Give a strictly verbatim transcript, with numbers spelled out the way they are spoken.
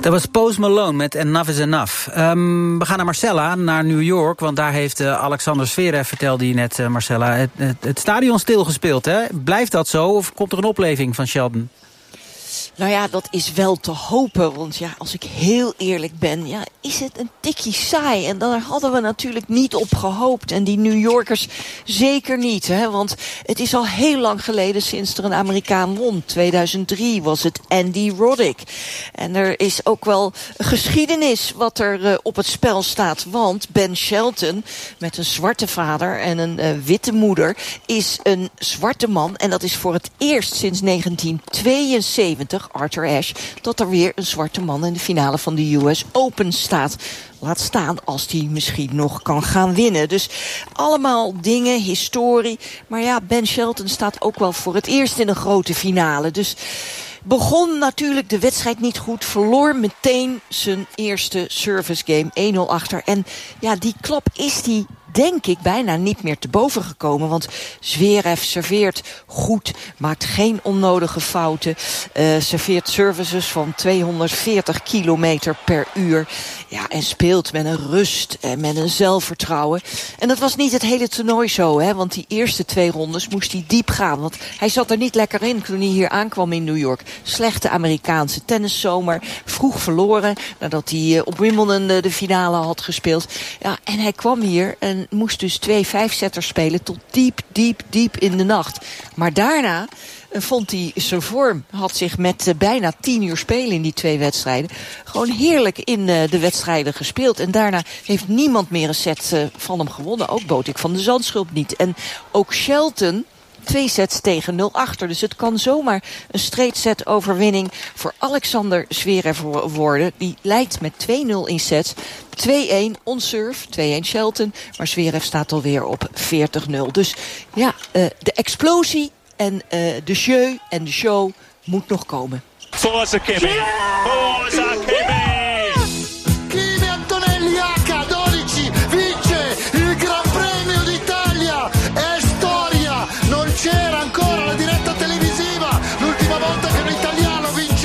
Dat was Post Malone met Enough is Enough. Um, we gaan naar Marcella, naar New York. Want daar heeft uh, Alexander Zverev, vertelde je net, uh, Marcella... Het, het, het stadion stilgespeeld, hè? Blijft dat zo of komt er een opleving van Shelton? Nou ja, dat is wel te hopen. Want ja, als ik heel eerlijk ben, ja, is het een tikkie saai. En daar hadden we natuurlijk niet op gehoopt. En die New Yorkers zeker niet. Hè? Want het is al heel lang geleden sinds er een Amerikaan won. tweeduizend drie was het Andy Roddick. En er is ook wel geschiedenis wat er uh, op het spel staat. Want Ben Shelton, met een zwarte vader en een uh, witte moeder, is een zwarte man. En dat is voor het eerst sinds negentien tweeënzeventig... Arthur Ashe, dat er weer een zwarte man in de finale van de U S Open staat. Laat staan als hij misschien nog kan gaan winnen. Dus allemaal dingen, historie. Maar ja, Ben Shelton staat ook wel voor het eerst in een grote finale. Dus begon natuurlijk de wedstrijd niet goed. Verloor meteen zijn eerste service game. één nul achter. En ja, die klap is die, denk ik, bijna niet meer te boven gekomen. Want Zverev serveert goed, maakt geen onnodige fouten. Uh, serveert services van tweehonderdveertig kilometer per uur. Ja, en speelt met een rust en met een zelfvertrouwen. En dat was niet het hele toernooi zo, hè. Want die eerste twee rondes moest hij diep gaan. Want hij zat er niet lekker in toen hij hier aankwam in New York. Slechte Amerikaanse tenniszomer. Vroeg verloren nadat hij uh, op Wimbledon uh, de finale had gespeeld. Ja, en hij kwam hier en moest dus twee vijfzetters spelen tot diep, diep, diep in de nacht. Maar daarna uh, vond hij zijn vorm. Had zich met uh, bijna tien uur spelen in die twee wedstrijden gewoon heerlijk in uh, de wedstrijden gespeeld. En daarna heeft niemand meer een set uh, van hem gewonnen. Ook Botik van de Zandschulp niet. En ook Shelton, twee sets tegen nul achter. Dus het kan zomaar een straight set overwinning voor Alexander Zverev worden. Die leidt met twee nul in sets. twee-één on serve, twee-één Shelton. Maar Zverev staat alweer op veertig nul. Dus ja, uh, de explosie en uh, de jeu en de show moet nog komen. For Zakimi. For Zakimi.